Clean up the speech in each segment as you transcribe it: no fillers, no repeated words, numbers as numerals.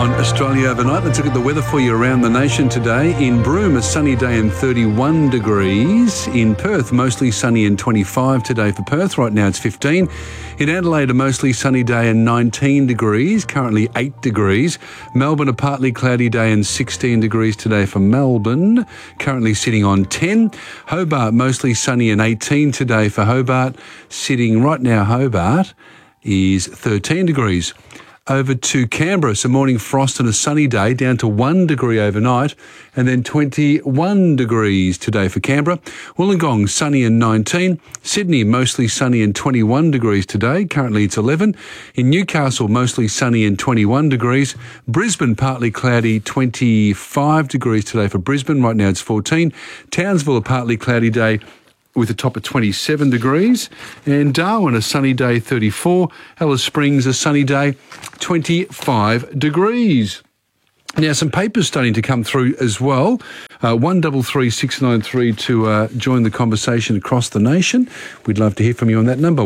on Australia Overnight. Let's look at the weather for you around the nation today. In Broome, a sunny day and 31 degrees. In Perth, mostly sunny and 25 today for Perth. Right now it's 15. In Adelaide, a mostly sunny day and 19 degrees. Currently 8 degrees. Melbourne, a partly cloudy day and 16 degrees today for Melbourne. Currently sitting on 10. Hobart, mostly sunny and 18 today for Hobart. Sitting right now, Hobart is 13 degrees. Over to Canberra, some morning frost and a sunny day, down to 1 degree overnight, and then 21 degrees today for Canberra. Wollongong, sunny and 19. Sydney, mostly sunny and 21 degrees today. Currently it's 11. In Newcastle, mostly sunny and 21 degrees. Brisbane, partly cloudy, 25 degrees today for Brisbane. Right now it's 14. Townsville, a partly cloudy day with a top of 27 degrees. And Darwin, a sunny day, 34. Alice Springs, a sunny day, 25 degrees. Now, some papers starting to come through as well. 133693 to join the conversation across the nation. We'd love to hear from you on that number,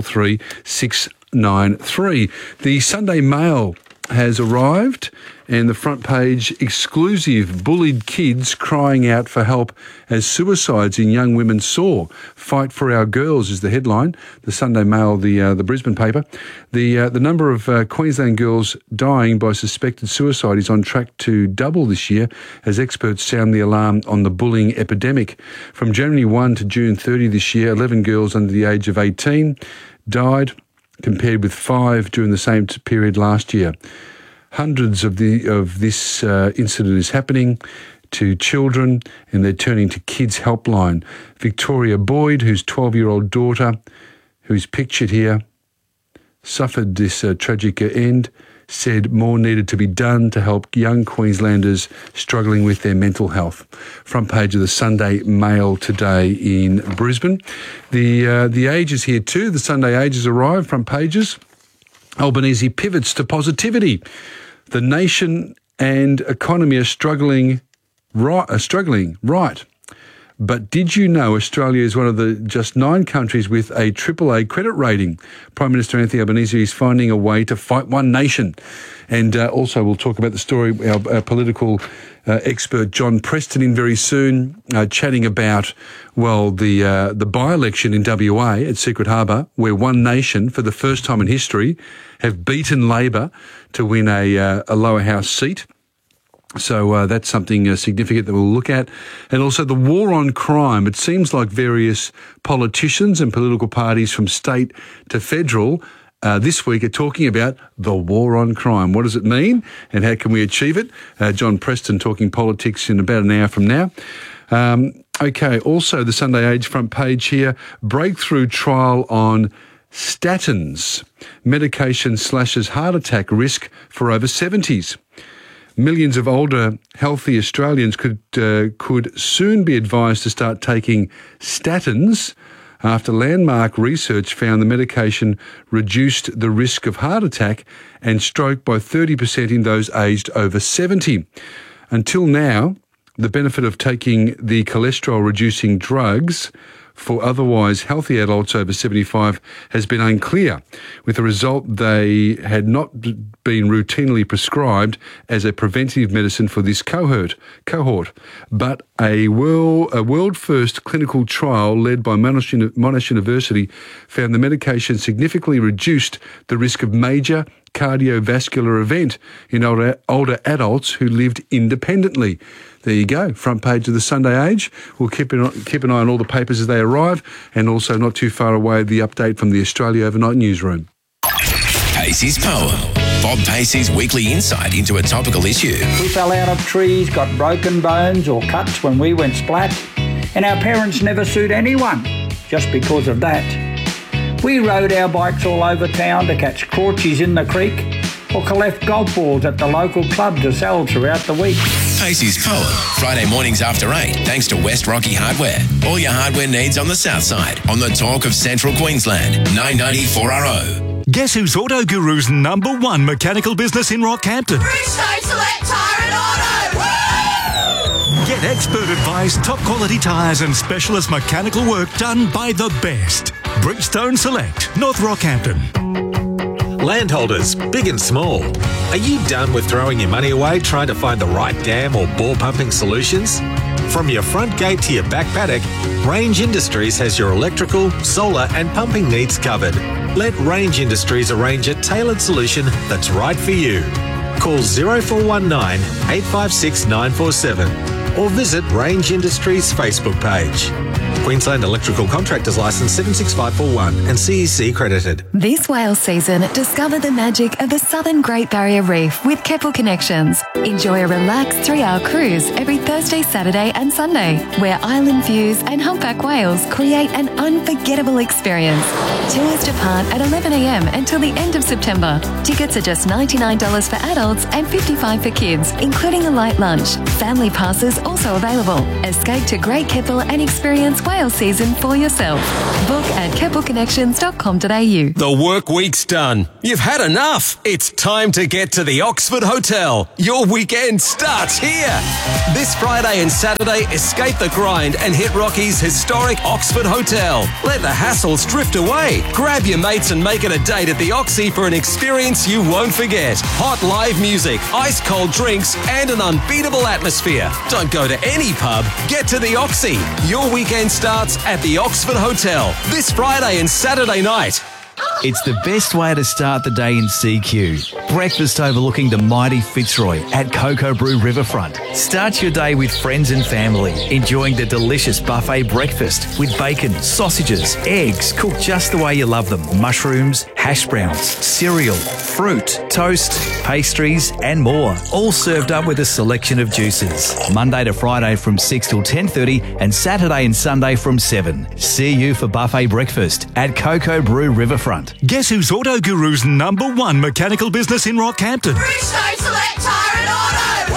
133693. The Sunday Mail has arrived, and the front page, exclusive, bullied kids crying out for help as suicides in young women soar. Fight for our girls is the headline. The Sunday Mail, the Brisbane paper. The number of Queensland girls dying by suspected suicide is on track to double this year as experts sound the alarm on the bullying epidemic. From January 1 to June 30 this year, 11 girls under the age of 18 died, compared with 5 during the same period last year. Hundreds of this incident is happening to children, and they're turning to Kids Helpline. Victoria Boyd, whose 12-year-old daughter, who's pictured here, suffered this tragic end, said more needed to be done to help young Queenslanders struggling with their mental health. Front page of the Sunday Mail today in Brisbane. The Age is here too. The Sunday Age has arrived, front pages. Albanese pivots to positivity. The nation and economy are struggling right. But did you know Australia is one of the just 9 countries with a AAA credit rating? Prime Minister Anthony Albanese is finding a way to fight one nation. And also we'll talk about the story, our political expert John Preston in very soon, chatting about, the by-election in WA at Secret Harbour, where One Nation, for the first time in history, have beaten Labor to win a lower house seat. So that's something significant that we'll look at. And also the war on crime. It seems like various politicians and political parties from state to federal this week are talking about the war on crime. What does it mean and how can we achieve it? John Preston talking politics in about an hour from now. Okay, also the Sunday Age front page here, breakthrough trial on statins. Medication slashes heart attack risk for over 70s. Millions of older, healthy Australians could soon be advised to start taking statins after landmark research found the medication reduced the risk of heart attack and stroke by 30% in those aged over 70. Until now, the benefit of taking the cholesterol-reducing drugs for otherwise healthy adults over 75 has been unclear, with the result they had not been routinely prescribed as a preventive medicine for this cohort. But a world-first clinical trial led by Monash University found the medication significantly reduced the risk of major cardiovascular event in older adults who lived independently. There you go, front page of the Sunday Age. We'll keep an eye on all the papers as they arrive, and also not too far away, the update from the Australia Overnight newsroom. Pacey's Poem. Bob Pacey's weekly insight into a topical issue. We fell out of trees, got broken bones or cuts when we went splat, and our parents never sued anyone just because of that. We rode our bikes all over town to catch crawchies in the creek or collect golf balls at the local club to sell throughout the week. Pacey's Poem, Friday mornings after 8, thanks to West Rocky Hardware. All your hardware needs on the south side, on the talk of Central Queensland, 990 4RO. Guess who's Auto Guru's #1 mechanical business in Rockhampton? Bridgestone Select Tyre and Auto! Woo! Get expert advice, top quality tyres and specialist mechanical work done by the best. Bridgestone Select, North Rockhampton. Landholders, big and small, are you done with throwing your money away trying to find the right dam or bore pumping solutions? From your front gate to your back paddock, Range Industries has your electrical, solar and pumping needs covered. Let Range Industries arrange a tailored solution that's right for you. Call 0419 856 947 or visit Range Industries Facebook page. Queensland Electrical Contractors Licence 76541 and CEC accredited. This whale season, discover the magic of the Southern Great Barrier Reef with Keppel Connections. Enjoy a relaxed 3-hour cruise every Thursday, Saturday and Sunday, where island views and humpback whales create an unforgettable experience. Tours depart at 11 a.m. until the end of September. Tickets are just $99 for adults and $55 for kids, including a light lunch. Family passes also available. Escape to Great Keppel and experience whale season for yourself. Book at keppelconnections.com.au. The work week's done. You've had enough. It's time to get to the Oxford Hotel. Your weekend starts here. This Friday and Saturday, escape the grind and hit Rocky's historic Oxford Hotel. Let the hassles drift away. Grab your mates and make it a date at the Oxy for an experience you won't forget. Hot live music, ice cold drinks and an unbeatable atmosphere. Don't go to any pub. Get to the Oxy. Your weekend starts at the Oxford Hotel this Friday and Saturday night. It's the best way to start the day in CQ. Breakfast overlooking the mighty Fitzroy at Cocoa Brew Riverfront. Start your day with friends and family, enjoying the delicious buffet breakfast with bacon, sausages, eggs cooked just the way you love them, mushrooms, hash browns, cereal, fruit, toast, pastries and more. All served up with a selection of juices. Monday to Friday from 6 till 10:30 and Saturday and Sunday from 7. See you for buffet breakfast at Cocoa Brew Riverfront. Guess who's Auto Guru's #1 mechanical business in Rockhampton? Bridgestone Select Tyre and Auto.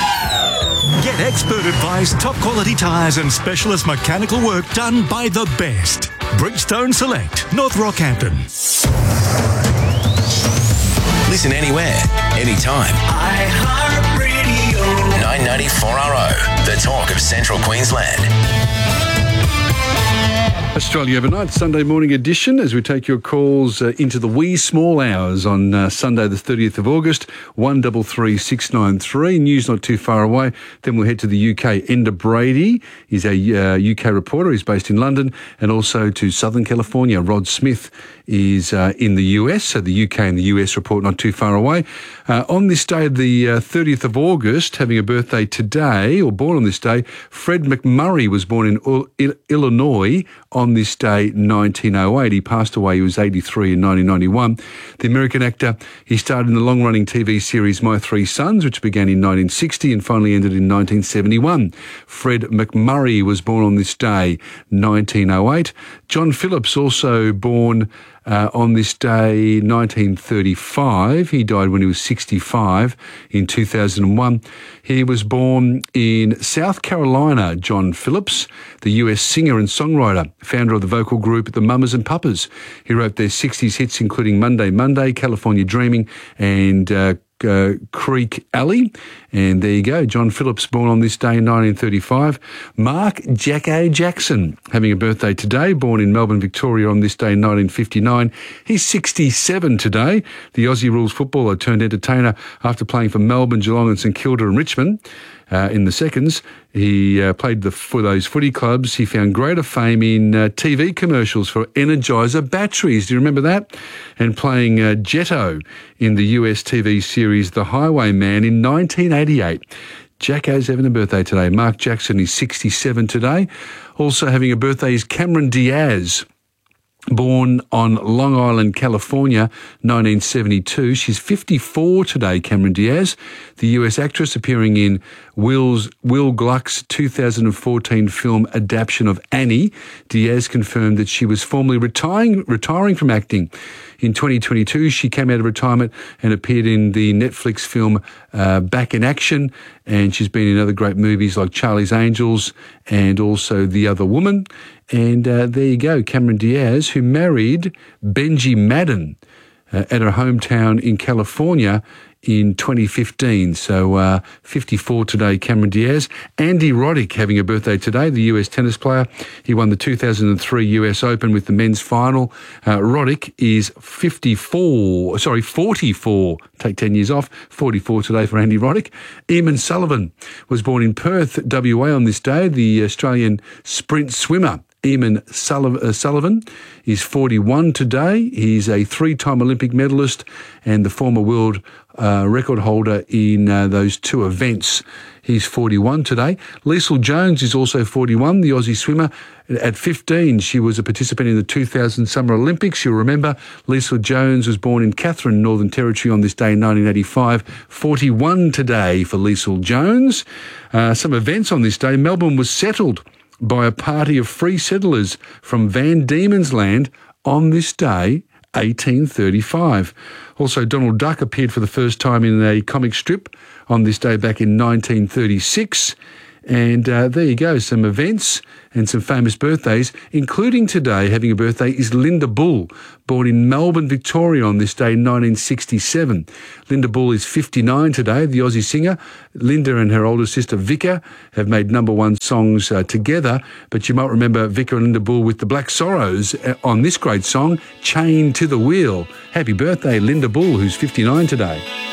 Woo! Get expert advice, top quality tyres and specialist mechanical work done by the best. Bridgestone Select, North Rockhampton. Listen anywhere, anytime. iHeartRadio. 994RO, the talk of Central Queensland. Australia Overnight, Sunday morning edition, as we take your calls into the wee small hours on Sunday the 30th of August, 133693. News not too far away. Then we'll head to the UK. Enda Brady is a UK reporter. He's based in London. And also to Southern California. Rod Smith is in the US. So the UK and the US report not too far away. On this day, the 30th of August, having a birthday today, or born on this day, Fred McMurray was born in Illinois on this day, 1908. He passed away. He was 83 in 1991. The American actor, he starred in the long-running TV series My Three Sons, which began in 1960 and finally ended in 1971. Fred McMurray was born on this day, 1908. John Phillips, also born on this day, 1935. He died when he was 65 in 2001. He was born in South Carolina, John Phillips, the US singer and songwriter, founder of the vocal group The Mamas and Papas. He wrote their 60s hits, including Monday Monday, California Dreaming, and Creek Alley. And there you go, John Phillips, born on this day in 1935. Mark Jacko Jackson, having a birthday today, born in Melbourne, Victoria on this day in 1959. He's 67 today. The Aussie rules footballer turned entertainer after playing for Melbourne, Geelong and St Kilda and Richmond. In the seconds, he played for those footy clubs. He found greater fame in TV commercials for Energizer batteries. Do you remember that? And playing Jetto in the US TV series The Highwayman in 1988. Jacko's having a birthday today. Mark Jackson is 67 today. Also having a birthday is Cameron Diaz, born on Long Island, California, 1972. She's 54 today, Cameron Diaz, the US actress appearing in Will Gluck's 2014 film adaptation of Annie. Diaz confirmed that she was formally retiring from acting. In 2022, she came out of retirement and appeared in the Netflix film Back in Action, and she's been in other great movies like Charlie's Angels and also The Other Woman. And there you go, Cameron Diaz, who married Benji Madden at her hometown in California in 2015. So 54 today, Cameron Diaz. Andy Roddick having a birthday today, the US tennis player. He won the 2003 US Open with the men's final. Roddick is 44. Take 10 years off. 44 today for Andy Roddick. Eamon Sullivan was born in Perth, WA on this day. The Australian sprint swimmer. Eamon Sullivan is 41 today. He's a 3-time Olympic medalist and the former world record holder in those 2 events. He's 41 today. Liesl Jones is also 41, the Aussie swimmer. At 15, she was a participant in the 2000 Summer Olympics. You'll remember Liesl Jones was born in Katherine, Northern Territory on this day in 1985. 41 today for Liesl Jones. Some events on this day. Melbourne was settled by a party of free settlers from Van Diemen's Land on this day, 1835. Also, Donald Duck appeared for the first time in a comic strip on this day back in 1936. And there you go, some events and some famous birthdays, including today, having a birthday, is Linda Bull, born in Melbourne, Victoria on this day in 1967. Linda Bull is 59 today, the Aussie singer. Linda and her older sister Vika have made #1 songs together, but you might remember Vika and Linda Bull with the Black Sorrows on this great song, Chained to the Wheel. Happy birthday, Linda Bull, who's 59 today.